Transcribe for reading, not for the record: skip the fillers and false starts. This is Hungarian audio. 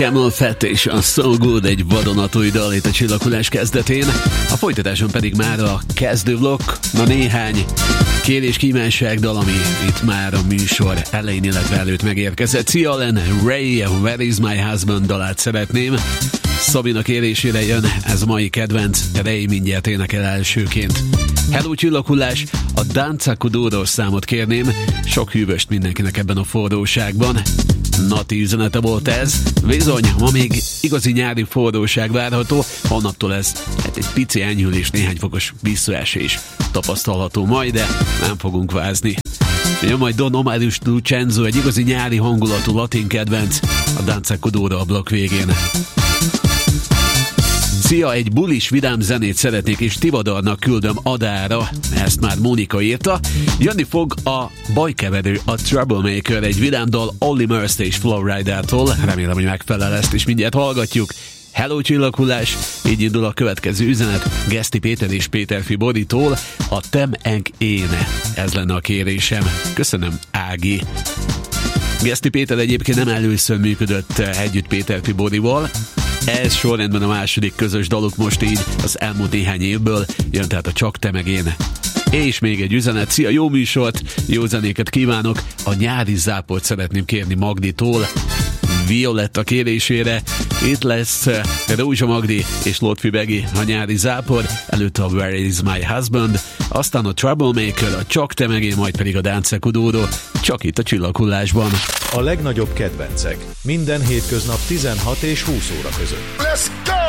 Camel Fat és a So Good egy vadonatúj dal itt a Csillaghullás kezdetén. A folytatáson pedig már a kezdőblokk, na néhány kérés kívánság dal, ami itt már a műsor elején, illetve előtt megérkezett. Szia Len, Ray, Where is my husband dalát szeretném. Szabina kérésére jön ez a mai kedvenc, Ray mindjárt énekel elsőként. Hello Csillaghullás, a Danza Kuduro számot kérném, sok hűvöst mindenkinek ebben a forróságban. Nati üzenete volt ez. Bizony, ma még igazi nyári forróság várható, holnaptól ez egy pici enyhülés, néhány fokos visszaesés tapasztalható majd, de nem fogunk vázni. Jön majd Don Omarius Lucenzo, egy igazi nyári hangulatú latin kedvenc, a Danza Kuduro a blokk végén. Szia, egy bulis vidám zenét szeretnék, és Tivadarnak küldöm Adára, ezt már Mónika írta. Jönni fog a bajkeverő, a Troublemaker, egy vidám dal Olly Murs és Flowrider-tól. Remélem, hogy megfelel, ezt is mindjárt hallgatjuk. Hello Csillaghullás, így indul a következő üzenet Geszti Péter és Péterfi Boritól, a Tem Enk Éne. Ez lenne a kérésem. Köszönöm, Ági. Geszti Péter egyébként nem először működött együtt Péterfi Borival. Ez sorrendben a második közös daluk most így az elmúlt néhány évből, jön tehát a Csak te meg én. És még egy üzenet, szia, jó műsort, jó zenéket kívánok, a Nyári záport szeretném kérni Magditól, Violetta kérésére. Itt lesz Rózsa Magdi és Lotfi Begi, a Nyári zápor, előtte a Where is my husband, aztán a Troublemaker, a Csak te meg én, majd pedig a Danza Kuduro, csak itt a Csillaghullásban. A legnagyobb kedvencek minden hétköznap 16 és 20 óra között. Let's go!